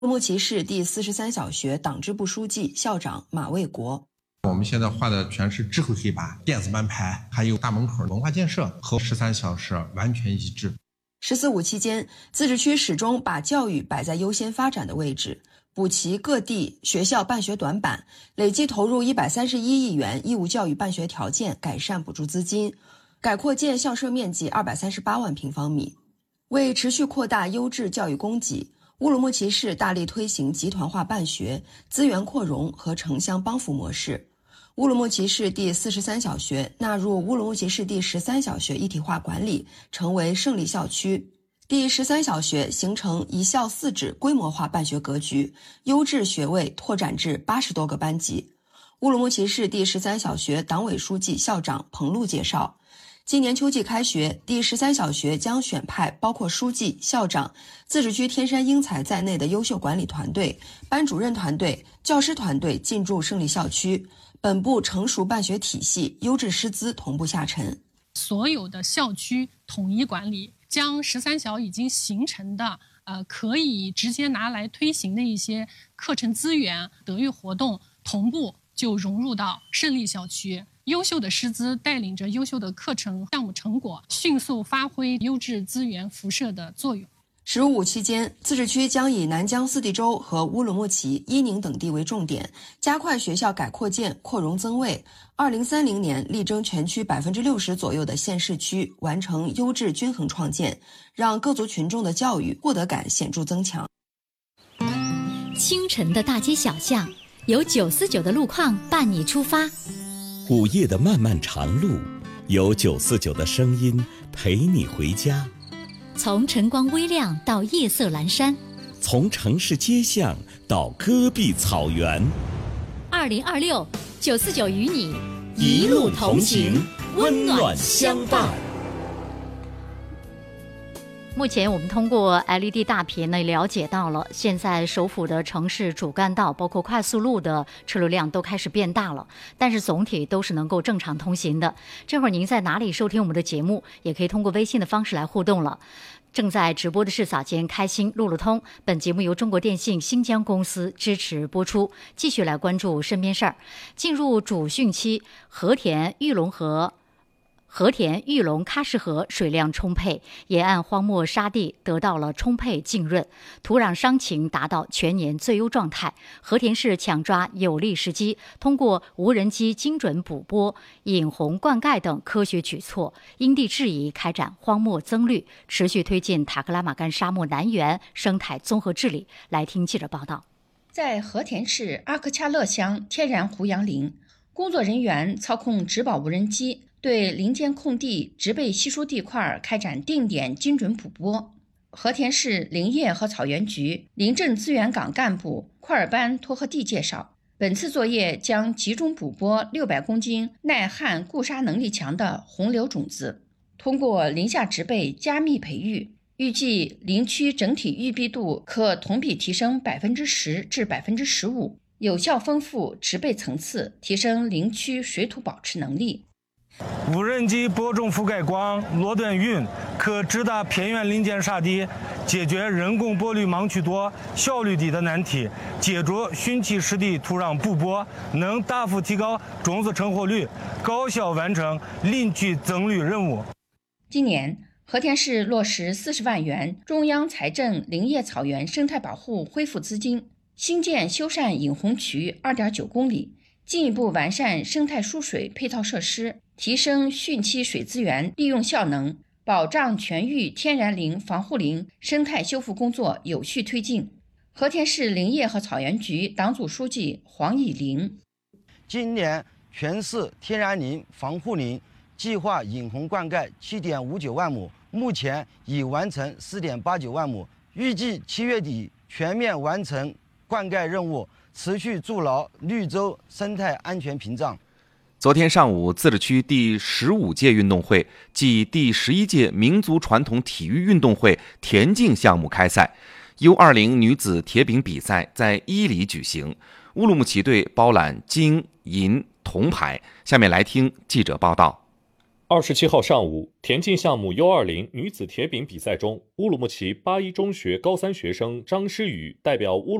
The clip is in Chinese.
乌鲁木齐市第43小学党支部书记、校长马卫国。 我们现在画的全是智慧黑板、电子班牌，还有大门口文化建设，和13小时完全一致。 14.5期间，自治区始终把教育摆在优先发展的位置，补齐各地学校办学短板，累计投入131亿元义务教育办学条件改善补助资金，改扩建校舍面积238万平方米。为持续扩大优质教育供给，乌鲁木齐市大力推行集团化办学、资源扩容和城乡帮扶模式。乌鲁木齐市第43小学纳入乌鲁木齐市第13小学一体化管理，成为胜利校区。第13小学形成一校四制规模化办学格局，优质学位拓展至80多个班级。乌鲁木齐市第13小学党委书记、校长彭璐介绍，今年秋季开学，第13小学将选派包括书记、校长、自治区天山英才在内的优秀管理团队、班主任团队、教师团队进驻胜利校区，本部成熟办学体系、优质师资同步下沉。 所有的校区统一管理，将13小已经形成的可以直接拿来推行的一些课程资源、德育活动同步就融入到胜利校区。优秀的师资带领着优秀的课程项目成果，迅速发挥优质资源辐射的作用。 15.5期间，自治区将以南疆四地州和乌鲁木齐、伊宁等地为重点，加快学校改扩建、扩容增卫。2030年力争全区60%左右的县市区完成优质均衡创建，让各族群众的教育获得感显著增强。 清晨的大街小巷，由949的路况伴你出发。 午夜的漫漫长路，有949的声音陪你回家。 从晨光微亮到夜色阑珊， 从城市街巷到戈壁草原。 2026 949与你一路同行，温暖相伴。 目前我们通过 LED 大屏呢了解到了，现在首府的城市主干道包括快速路的车流量都开始变大了，但是总体都是能够正常通行的。这会儿您在哪里收听我们的节目，也可以通过微信的方式来互动了。正在直播的是早间开心路路通，本节目由中国电信新疆公司支持播出。继续来关注身边事儿。进入主汛期，和田、玉龙喀什河水量充沛，沿岸荒漠沙地得到了充沛浸润，土壤伤情达到全年最优状态。和田市抢抓有利时机，通过无人机精准捕播、引洪灌溉等科学举措，因地制宜开展荒漠增绿，持续推进塔克拉玛干沙漠南缘生态综合治理。来听记者报道。 在和田市阿克恰勒乡天然胡杨林，工作人员操控植保无人机对林间空地、植被稀疏地块开展定点精准捕播。和田市林业和草原局林政资源岗干部库尔班托赫蒂介绍，本次作业将集中捕播600公斤耐旱固沙能力强的红柳种子，通过林下植被加密培育，预计林区整体育碧度可同比提升10%至15%，有效丰富植被层次，提升林区水土保持能力。 无人机播种覆盖广、落段匀，可直达偏远林间沙地，解决人工播率盲区多、效率低的难题，借助汛期湿地土壤补播，能大幅提高种子成活率，高效完成林区增绿任务。 今年和田市落实40万元中央财政林业草原生态保护恢复资金，新建修缮引洪渠2.9公里，进一步完善生态输水配套设施，提升汛期水资源利用效能，保障全域天然林、防护林生态修复工作有序推进。和田市林业和草原局党组书记黄以林， 今年全市天然林、防护林计划引洪灌溉7.59万亩，目前已完成4.89万亩，预计7月底全面完成灌溉任务，持续筑牢绿洲生态安全屏障。 昨天上午，自治区第15届运动会暨第11届民族传统体育运动会田径项目开赛，U20女子铁饼比赛在伊犁举行，乌鲁木齐队包揽金、银、铜牌。下面来听记者报道。 27号上午，田径项目 U20 女子铁饼比赛中，乌鲁木齐八一中学高3学生张诗雨代表乌鲁